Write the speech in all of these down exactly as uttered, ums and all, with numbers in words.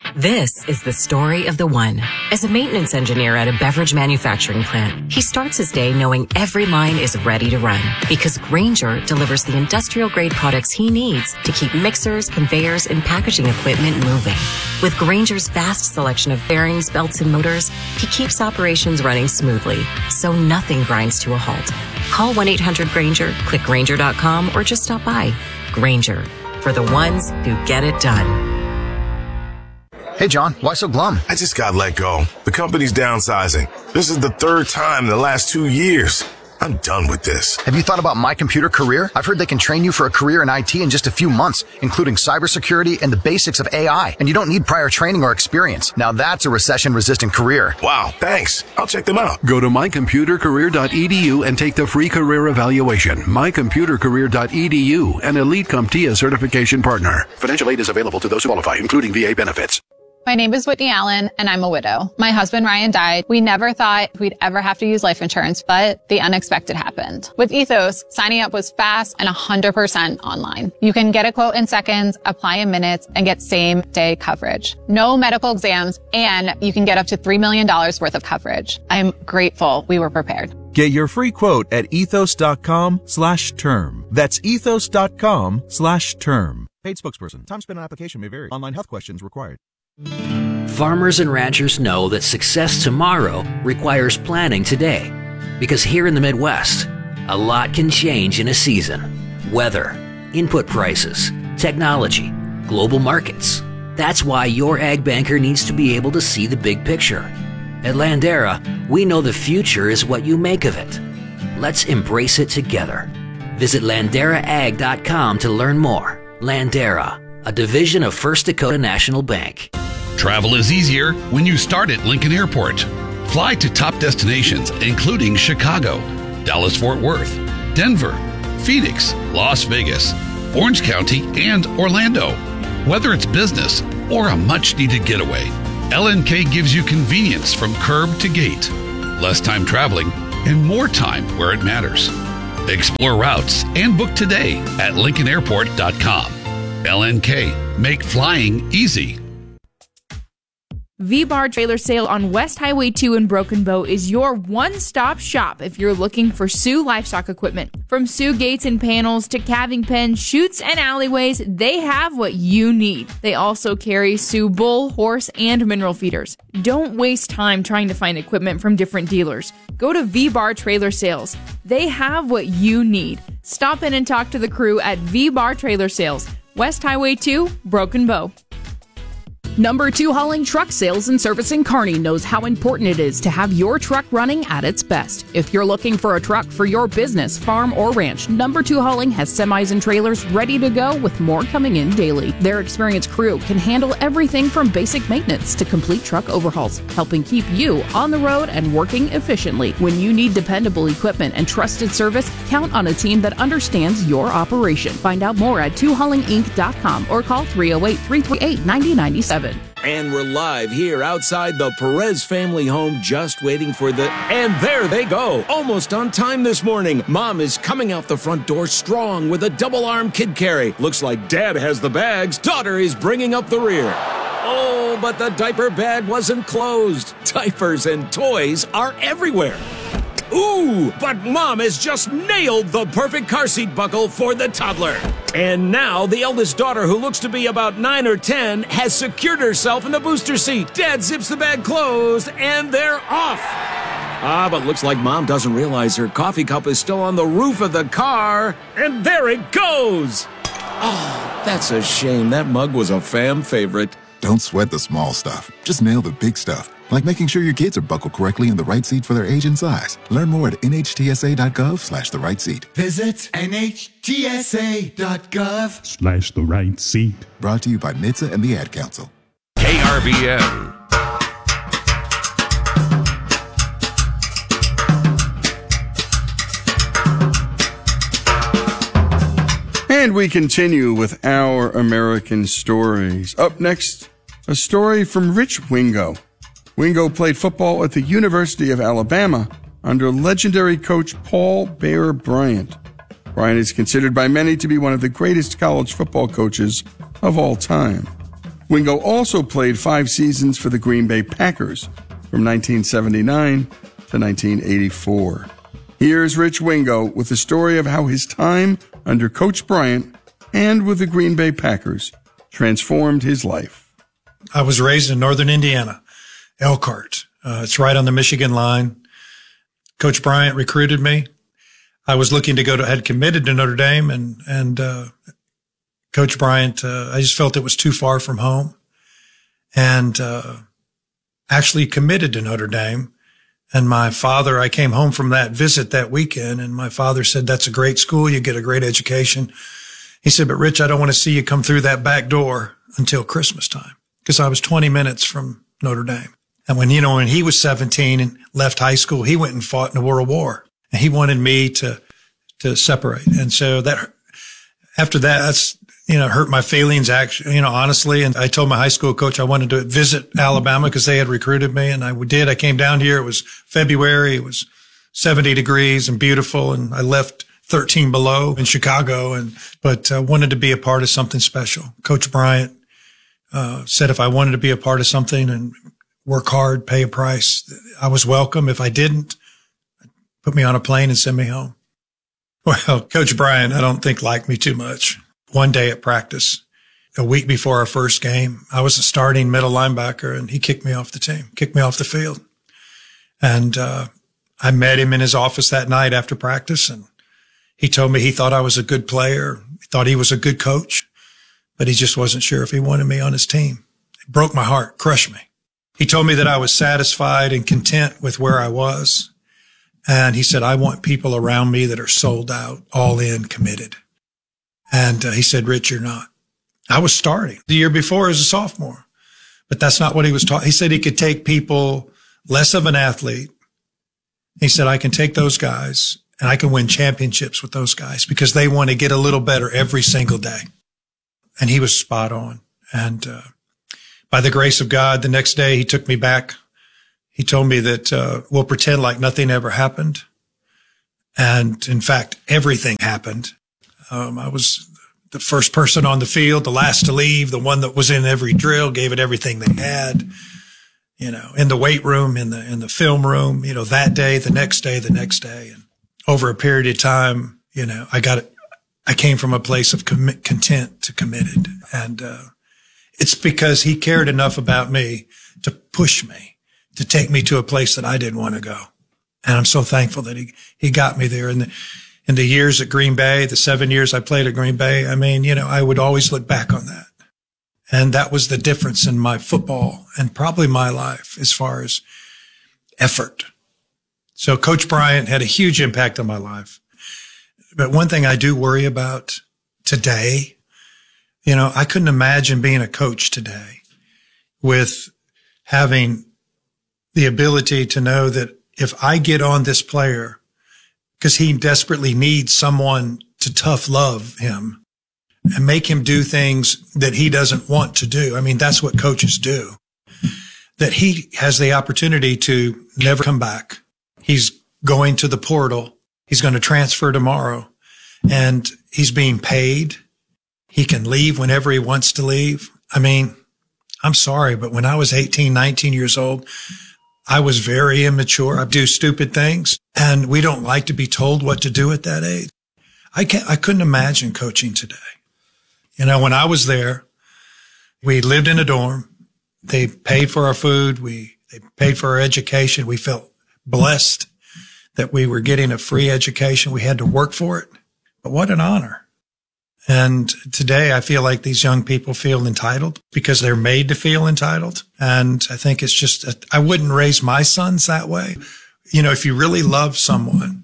This is the story of the one. As a maintenance engineer at a beverage manufacturing plant, he starts his day knowing every line is ready to run because Grainger delivers the industrial-grade products he needs to keep mixers, conveyors, and packaging equipment moving. With Grainger's vast selection of bearings, belts, and motors, he keeps operations running smoothly, so nothing grinds to a halt. Call one eight hundred Grainger, click Grainger dot com, or just stop by. Grainger, for the ones who get it done. Hey, John, why so glum? I just got let go. The company's downsizing. This is the third time in the last two years. I'm done with this. Have you thought about My Computer Career? I've heard they can train you for a career in I T in just a few months, including cybersecurity and the basics of A I. And you don't need prior training or experience. Now that's a recession-resistant career. Wow, thanks. I'll check them out. Go to my computer career dot e d u and take the free career evaluation. my computer career dot e d u, an Elite CompTIA certification partner. Financial aid is available to those who qualify, including V A benefits. My name is Whitney Allen, and I'm a widow. My husband, Ryan, died. We never thought we'd ever have to use life insurance, but the unexpected happened. With Ethos, signing up was fast and one hundred percent online. You can get a quote in seconds, apply in minutes, and get same-day coverage. No medical exams, and you can get up to three million dollars worth of coverage. I'm grateful we were prepared. Get your free quote at ethos.com slash term. That's ethos.com slash term. Paid spokesperson. Time spent on application may vary. Online health questions required. Farmers and ranchers know that success tomorrow requires planning today. Because here in the Midwest, a lot can change in a season. Weather, input prices, technology, global markets. That's why your ag banker needs to be able to see the big picture. At Landera, we know the future is what you make of it. Let's embrace it together. Visit landera ag dot com to learn more. Landera, a division of First Dakota National Bank. Travel is easier when you start at Lincoln Airport. Fly to top destinations including Chicago, Dallas-Fort Worth, Denver, Phoenix, Las Vegas, Orange County, and Orlando. Whether it's business or a much-needed getaway, L N K gives you convenience from curb to gate, less time traveling, and more time where it matters. Explore routes and book today at lincoln airport dot com. L N K, make flying easy. V-Bar Trailer Sale on West Highway two in Broken Bow is your one-stop shop if you're looking for Sioux livestock equipment. From Sioux gates and panels to calving pens, chutes, and alleyways, they have what you need. They also carry Sioux bull, horse, and mineral feeders. Don't waste time trying to find equipment from different dealers. Go to V-Bar Trailer Sales. They have what you need. Stop in and talk to the crew at V-Bar Trailer Sales, West Highway two, Broken Bow. Number two Hauling Truck Sales and Service in Kearney knows how important it is to have your truck running at its best. If you're looking for a truck for your business, farm, or ranch, Number two Hauling has semis and trailers ready to go with more coming in daily. Their experienced crew can handle everything from basic maintenance to complete truck overhauls, helping keep you on the road and working efficiently. When you need dependable equipment and trusted service, count on a team that understands your operation. Find out more at two hauling inc dot com or call three oh eight, three three eight, nine oh nine seven. And we're live here outside the Perez family home, just waiting for the... And there they go, almost on time this morning. Mom is coming out the front door strong with a double-arm kid carry. Looks like Dad has the bags. Daughter is bringing up the rear. Oh, but the diaper bag wasn't closed. Diapers and toys are everywhere. Ooh, but Mom has just nailed the perfect car seat buckle for the toddler. And now the eldest daughter, who looks to be about nine or ten, has secured herself in the booster seat. Dad zips the bag closed, and they're off. Ah, but looks like Mom doesn't realize her coffee cup is still on the roof of the car. And there it goes. Oh, that's a shame. That mug was a fam favorite. Don't sweat the small stuff. Just nail the big stuff. Like making sure your kids are buckled correctly in the right seat for their age and size. Learn more at N H T S A dot gov slash the right seat. Visit N H T S A dot gov slash the right seat. Brought to you by N H T S A and the Ad Council. K R V N. And we continue with our American stories. Up next, a story from Rich Wingo. Wingo played football at the University of Alabama under legendary coach Paul Bear Bryant. Bryant is considered by many to be one of the greatest college football coaches of all time. Wingo also played five seasons for the Green Bay Packers from nineteen seventy-nine to nineteen eighty-four. Here's Rich Wingo with the story of how his time under Coach Bryant and with the Green Bay Packers transformed his life. I was raised in northern Indiana, Elkhart. Uh, it's right on the Michigan line. Coach Bryant recruited me. I was looking to go to, had committed to Notre Dame, and, and, uh, Coach Bryant, uh, I just felt it was too far from home, and, uh, actually committed to Notre Dame. And my father, I came home from that visit that weekend, and my father said, that's a great school. You get a great education. He said, but Rich, I don't want to see you come through that back door until Christmas time, because I was twenty minutes from Notre Dame. And when, you know, when he was seventeen and left high school, he went and fought in the World War, and he wanted me to, to separate. And so that, after that, that's, you know, hurt my feelings, actually, you know, honestly. And I told my high school coach I wanted to visit Alabama because they had recruited me, and I did. I came down here. It was February. It was seventy degrees and beautiful. And I left thirteen below in Chicago, and, but, uh, wanted to be a part of something special. Coach Bryant, uh, said if I wanted to be a part of something and work hard, pay a price, I was welcome. If I didn't, put me on a plane and send me home. Well, Coach Bryant, I don't think liked me too much. One day at practice, a week before our first game, I was a starting middle linebacker, and he kicked me off the team, kicked me off the field. And, uh, I met him in his office that night after practice, and he told me he thought I was a good player. He thought he was a good coach, but he just wasn't sure if he wanted me on his team. It broke my heart, crushed me. He told me that I was satisfied and content with where I was. And he said, I want people around me that are sold out, all in, committed. And uh, he said, Rich, you're not. I was starting the year before as a sophomore, but that's not what he was taught. He said he could take people less of an athlete. He said, I can take those guys and I can win championships with those guys because they want to get a little better every single day. And he was spot on. And, uh, by the grace of God, the next day he took me back. He told me that, uh, we'll pretend like nothing ever happened. And in fact, everything happened. Um, I was the first person on the field, the last to leave, the one that was in every drill, gave it everything they had, you know, in the weight room, in the, in the film room, you know, that day, the next day, the next day. And over a period of time, you know, I got it. I came from a place of commit, content to committed. And, uh, it's because he cared enough about me to push me, to take me to a place that I didn't want to go. And I'm so thankful that he, he got me there. And the, in the years at Green Bay, the seven years I played at Green Bay, I mean, you know, I would always look back on that. And that was the difference in my football and probably my life as far as effort. So Coach Bryant had a huge impact on my life. But one thing I do worry about today, you know, I couldn't imagine being a coach today with having the ability to know that if I get on this player, because he desperately needs someone to tough love him and make him do things that he doesn't want to do. I mean, that's what coaches do. That he has the opportunity to never come back. He's going to the portal. He's going to transfer tomorrow, and he's being paid. He can leave whenever he wants to leave. I mean, I'm sorry, but when I was eighteen, nineteen years old, I was very immature. I do stupid things, and we don't like to be told what to do at that age. I can't, I couldn't imagine coaching today. You know, when I was there, we lived in a dorm. They paid for our food. We, they paid for our education. We felt blessed that we were getting a free education. We had to work for it, but what an honor. And today I feel like these young people feel entitled because they're made to feel entitled. And I think it's just, a, I wouldn't raise my sons that way. You know, if you really love someone,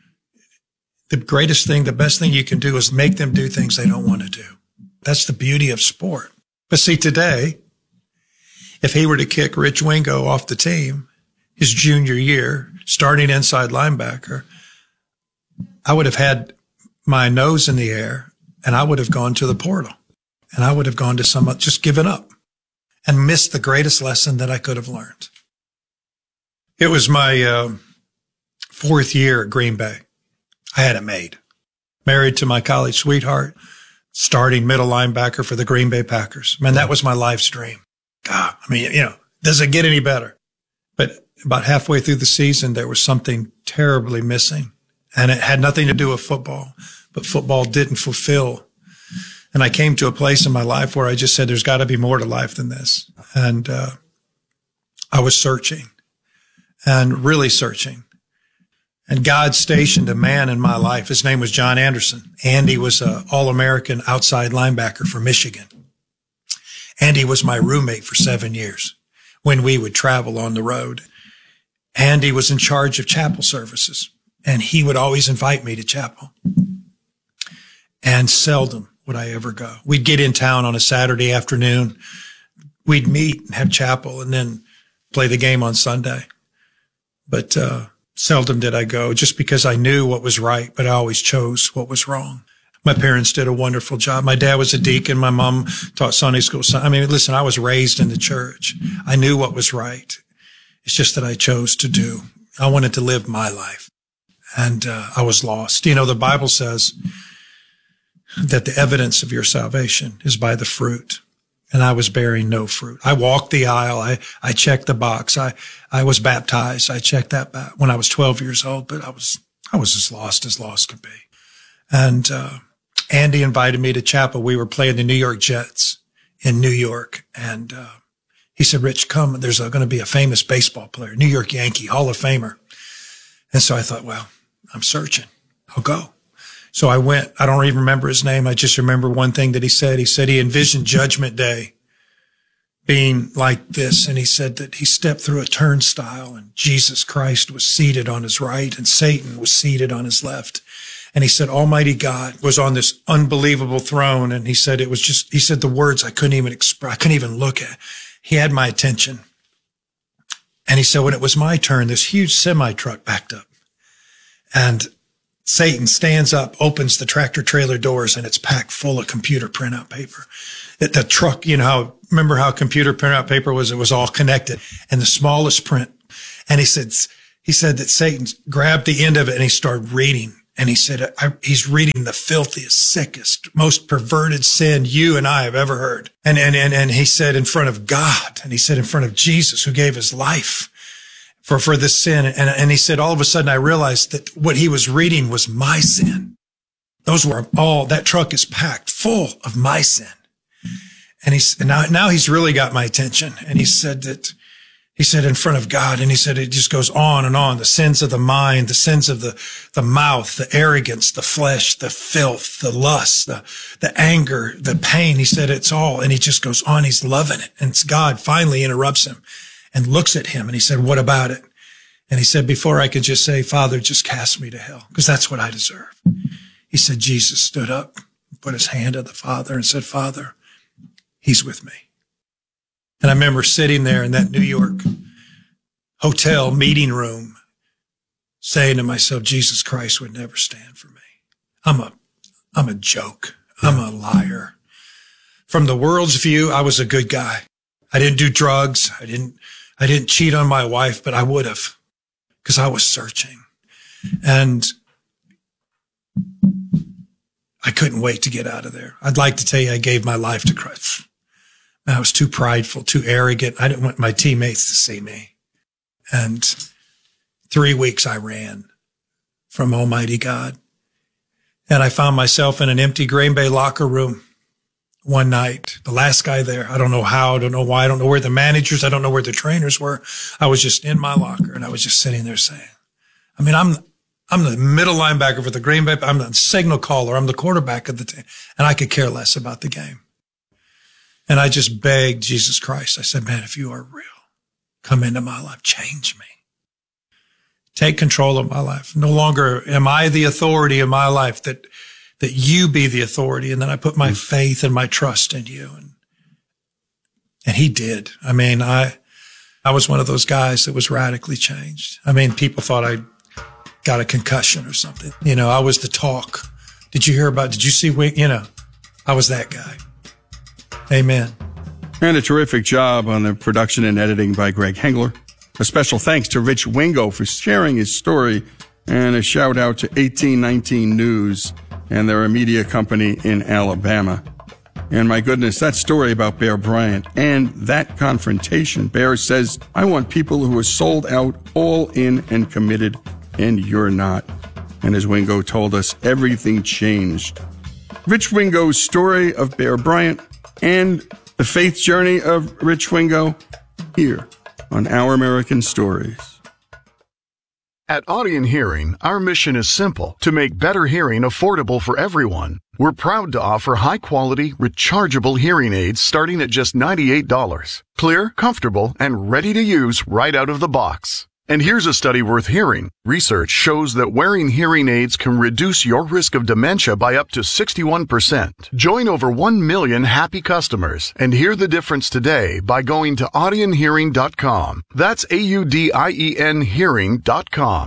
the greatest thing, the best thing you can do is make them do things they don't want to do. That's the beauty of sport. But see, today, if he were to kick Rich Wingo off the team his junior year, starting inside linebacker, I would have had my nose in the air. And I would have gone to the portal, and I would have gone to some, just given up and missed the greatest lesson that I could have learned. It was my uh, fourth year at Green Bay. I had it made. Married to my college sweetheart, starting middle linebacker for the Green Bay Packers. Man, that was my life's dream. God, I mean, you know, does it get any better? But about halfway through the season, there was something terribly missing. And it had nothing to do with football, but football didn't fulfill. And I came to a place in my life where I just said, there's got to be more to life than this. And uh, I was searching and really searching. And God stationed a man in my life. His name was John Anderson. Andy was an All-American outside linebacker for Michigan. Andy was my roommate for seven years when we would travel on the road. Andy was in charge of chapel services, and he would always invite me to chapel. And seldom would I ever go. We'd get in town on a Saturday afternoon. We'd meet and have chapel and then play the game on Sunday. But uh seldom did I go just because I knew what was right, but I always chose what was wrong. My parents did a wonderful job. My dad was a deacon. My mom taught Sunday school. I mean, listen, I was raised in the church. I knew what was right. It's just that I chose to do. I wanted to live my life. And uh, I was lost. You know, the Bible says that the evidence of your salvation is by the fruit. And I was bearing no fruit. I walked the aisle. I, I checked the box. I, I was baptized. I checked that back when I was twelve years old, but I was, I was as lost as lost could be. And, uh, Andy invited me to chapel. We were playing the New York Jets in New York. And, uh, he said, Rich, come. There's going to be a famous baseball player, New York Yankee, Hall of Famer. And so I thought, well, I'm searching. I'll go. So I went. I don't even remember his name. I just remember one thing that he said. He said he envisioned Judgment Day being like this. And he said that he stepped through a turnstile and Jesus Christ was seated on his right and Satan was seated on his left. And he said, Almighty God was on this unbelievable throne. And he said, it was just, he said the words I couldn't even express, I couldn't even look at. He had my attention. And he said, when it was my turn, this huge semi truck backed up and Satan stands up, opens the tractor trailer doors, and it's packed full of computer printout paper. That the truck, you know, how, remember how computer printout paper was? It was all connected and the smallest print. And he said, he said that Satan grabbed the end of it and he started reading. And he said, I, he's reading the filthiest, sickest, most perverted sin you and I have ever heard. And, and, and, and he said in front of God, and he said in front of Jesus who gave his life for, for this sin. And, and he said, all of a sudden I realized that what he was reading was my sin. Those were all, that truck is packed full of my sin. And he's, and now, now he's really got my attention. And he said that, he said in front of God, and he said it just goes on and on. The sins of the mind, the sins of the, the mouth, the arrogance, the flesh, the filth, the lust, the, the anger, the pain. He said it's all, and he just goes on. He's loving it. And it's God finally interrupts him and looks at him. And he said, what about it? And he said, before I could just say, Father, just cast me to hell, because that's what I deserve. He said, Jesus stood up, put his hand on the Father and said, Father, he's with me. And I remember sitting there in that New York hotel meeting room saying to myself, Jesus Christ would never stand for me. I'm a, I'm a joke. I'm a liar. From the world's view, I was a good guy. I didn't do drugs. I didn't, I didn't cheat on my wife, but I would have because I was searching. And I couldn't wait to get out of there. I'd like to tell you I gave my life to Christ. I was too prideful, too arrogant. I didn't want my teammates to see me. And three weeks I ran from Almighty God. And I found myself in an empty Green Bay locker room one night, the last guy there. I don't know how, I don't know why, I don't know where the managers, I don't know where the trainers were. I was just in my locker and I was just sitting there saying, I mean, I'm, I'm the middle linebacker for the Green Bay. I'm the signal caller. I'm the quarterback of the team. And I could care less about the game. And I just begged Jesus Christ. I said, man, if you are real, come into my life, change me. Take control of my life. No longer am I the authority of my life, that, that you be the authority. And then I put my faith and my trust in you. And, and he did. I mean, I, I was one of those guys that was radically changed. I mean, people thought I got a concussion or something. You know, I was the talk. Did you hear about, did you see, you know, I was that guy. Amen. And a terrific job on the production and editing by Greg Hengler. A special thanks to Rich Wingo for sharing his story, and a shout out to eighteen nineteen News and they're a media company in Alabama. And my goodness, that story about Bear Bryant and that confrontation, Bear says, I want people who are sold out, all in and committed, and you're not. And as Wingo told us, everything changed. Rich Wingo's story of Bear Bryant and the faith journey of Rich Wingo here on Our American Stories. At Audien Hearing, our mission is simple: to make better hearing affordable for everyone. We're proud to offer high-quality, rechargeable hearing aids starting at just ninety-eight dollars. Clear, comfortable, and ready to use right out of the box. And here's a study worth hearing. Research shows that wearing hearing aids can reduce your risk of dementia by up to sixty-one percent. Join over one million happy customers and hear the difference today by going to audien hearing dot com. That's A U D I E N hearing dot com.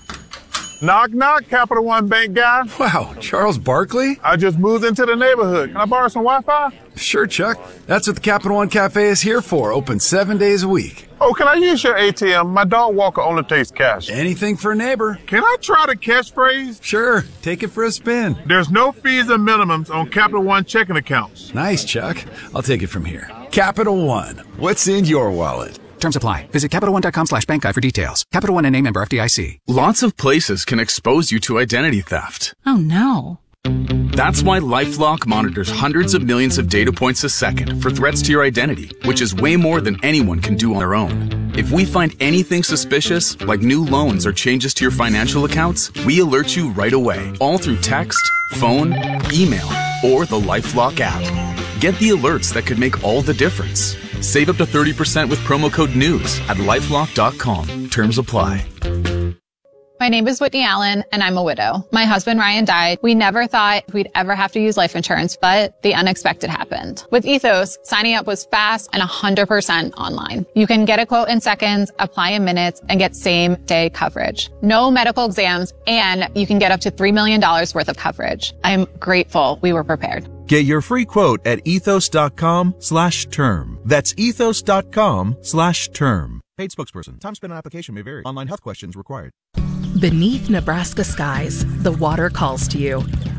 Knock, knock, Capital One Bank guy. Wow, Charles Barkley? I just moved into the neighborhood. Can I borrow some Wi-Fi? Sure, Chuck. That's what the Capital One Cafe is here for, open seven days a week. Oh, can I use your A T M? My dog walker only takes cash. Anything for a neighbor. Can I try the catchphrase? Sure, take it for a spin. There's no fees and minimums on Capital One checking accounts. Nice, Chuck. I'll take it from here. Capital One, what's in your wallet? Terms apply. Visit Capital One dot com slash bank guide for details. Capital One N A member F D I C. Lots of places can expose you to identity theft. Oh no. That's why LifeLock monitors hundreds of millions of data points a second for threats to your identity, which is way more than anyone can do on their own. If we find anything suspicious, like new loans or changes to your financial accounts, we alert you right away, all through text, phone, email, or the LifeLock app. Get the alerts that could make all the difference. Save up to thirty percent with promo code NEWS at lifelock dot com. Terms apply. My name is Whitney Allen, and I'm a widow. My husband, Ryan, died. We never thought we'd ever have to use life insurance, but the unexpected happened. With Ethos, signing up was fast and one hundred percent online. You can get a quote in seconds, apply in minutes, and get same-day coverage. No medical exams, and you can get up to three million dollars worth of coverage. I'm grateful we were prepared. Get your free quote at ethos dot com slash term. That's ethos dot com slash term. Paid spokesperson. Time spent on application may vary. Online health questions required. Beneath Nebraska skies, the water calls to you.